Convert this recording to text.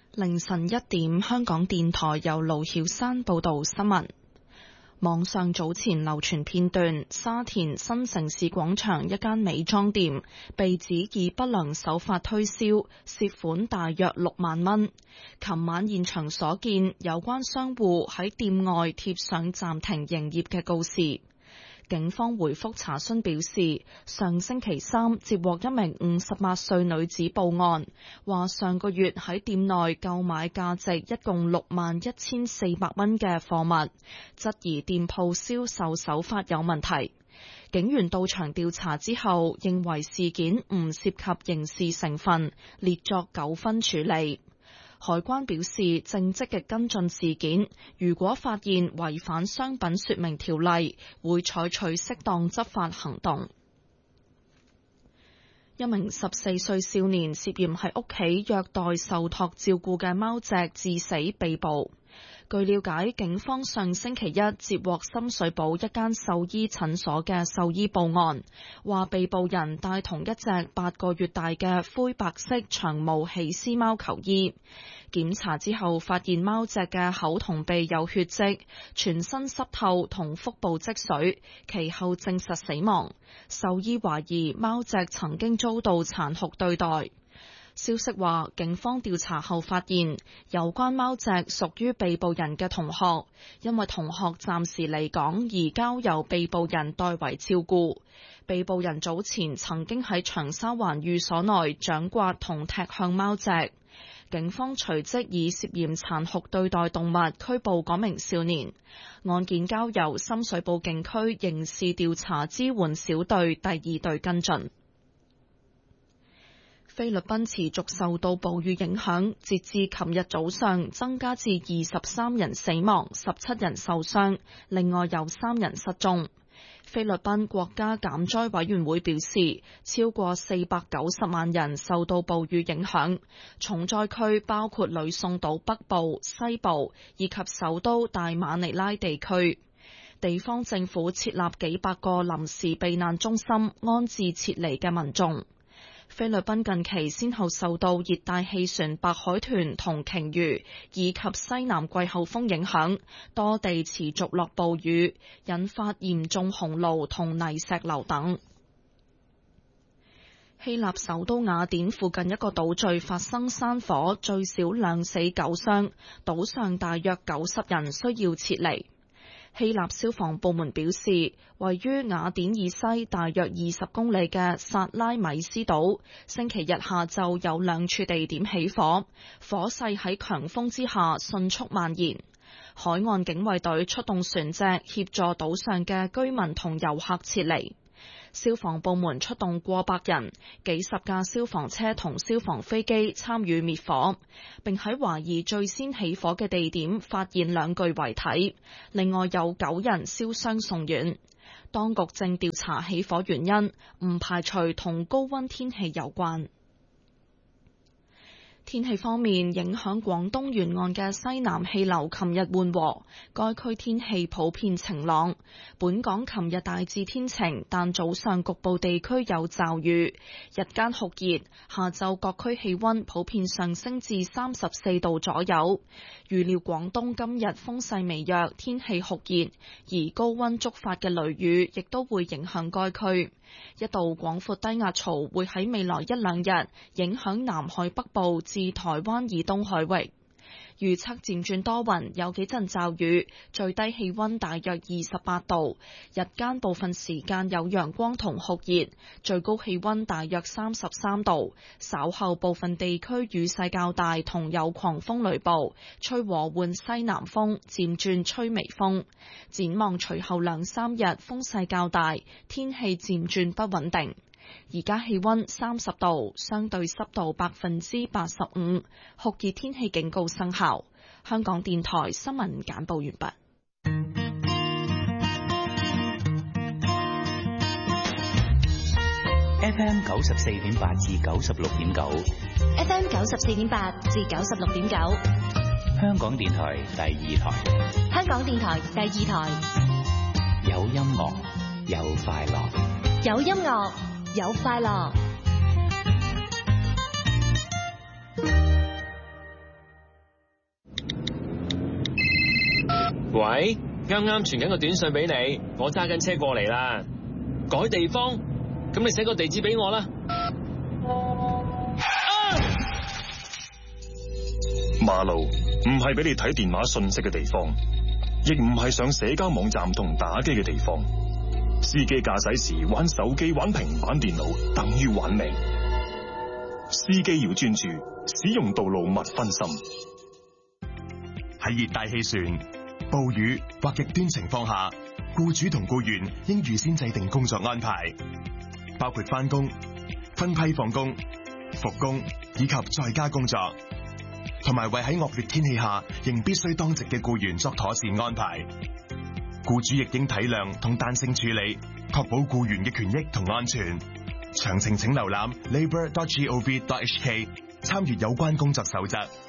凌晨1點，香港電台由盧曉山報道新聞。網上早前流傳片段，沙田新城市廣場一間美妝店被指以不良手法推銷，涉款大約6萬蚊。琴晚現場所見，有關商戶喺店外貼上暫停營業嘅告示。警方回覆查詢表示，上星期3接獲一名58歲女子報案，話上個月喺店內購買價值一共61400蚊嘅貨物，質疑店鋪銷售手法有問題。警員到場調查之後，認為事件唔涉及刑事成分，列作糾紛處理。海關表示正積極跟進事件，如果發現違反商品說明條例，會採取適當執法行動。一名14歲少年涉嫌喺屋企虐待受託照顧嘅貓隻致死被捕。據了解，警方上星期一接獲深水埗一間獸醫診所嘅獸醫報案，話被捕人帶同一隻8個月大嘅灰白色長毛喜斯貓求醫。檢查之後發現貓隻嘅口同鼻有血跡，全身濕透同腹部積水，其後證實死亡。獸醫懷疑貓隻曾經遭到殘酷對待。消息話，警方調查後發現，有關貓隻屬於被捕人嘅同學，因為同學暫時離港而交由被捕人代為照顧。被捕人早前曾經喺長沙灣寓所內掌刮同踢向貓隻。警方隨即以涉嫌殘酷對待動物拘捕嗰名少年，案件交由深水埗警區刑事調查支援小隊第2隊跟進。菲律賓持續受到暴雨影響，截至琴日早上增加至23人死亡、17人受傷，另外有3人失蹤。菲律賓國家減災委員會表示，超過490萬人受到暴雨影響，重災區包括呂宋島北部、西部以及首都大馬尼拉地區。地方政府設立幾百個臨時避難中心，安置撤離嘅民眾。菲律賓近期先後受到熱帶氣旋白海豚同鯨魚以及西南季候風影響，多地持續落暴雨，引發嚴重洪澇同泥石流等。希臘首都雅典附近一個島嶼發生山火，最少2死9傷，島上大約90人需要撤離。希臘消防部門表示，位於雅典以西大約20公里嘅薩拉米斯島，星期日下晝有2處地點起火，火勢喺強風之下迅速蔓延。海岸警衛隊出動船隻協助島上嘅居民同遊客撤離。消防部門出動過百人，幾十架消防車同消防飛機參與滅火，並喺懷疑最先起火嘅地點發現2具遺體，另外有9人燒傷送院。當局正調查起火原因，唔排除同高溫天氣有關。天氣方面，影響廣東沿岸嘅西南氣流琴日緩和，該區天氣普遍晴朗。本港琴日大致天晴，但早上局部地區有驟雨，日間酷熱，下晝各區氣溫普遍上升至34度左右。預料廣東今日風勢微弱，天氣酷熱，而高溫觸發嘅雷雨亦都會影響該區。一道廣闊低壓槽會喺未來1-2日影響南海北部至台灣以東海域。預測漸轉多雲，有幾陣驟雨，最低氣溫大約28度，日間部分時間有陽光同酷熱，最高氣溫大約33度。稍後部分地區雨勢較大，同有狂風雷暴，吹和緩西南風，漸轉吹微風。展望隨後2-3日風勢較大，天氣漸轉不穩定。而家氣溫30度，相對濕度85%，酷熱天氣警告生效。香港電台新聞簡報完畢。 FM 94.8至96.9 ，FM 94.8至96.9， 香港電台第2台， 香港電台第2台， 有音樂，有快樂， 有音樂。有快樂。 喂，啱啱傳緊個短信俾你，我揸緊車過嚟啦。改地方，咁你寫個地址俾我啦。 馬路唔係俾你睇電話信息嘅地方，亦唔係上社交網站同打機嘅地方。司機駕駛時玩手機、玩平板電腦，等於玩命。司機要專注，使用道路勿分心。 喺熱帶氣旋、暴雨或極端情況下，僱主同僱員應預先制定工作安排，包括返工、分批放工、復工以及在家工作，同埋為喺惡劣天氣下仍必須當值嘅僱員作妥善安排。僱主亦應體諒同彈性處理，確保僱員嘅權益同安全。詳情請瀏覽 labour.gov.hk 參閱有關工作守則。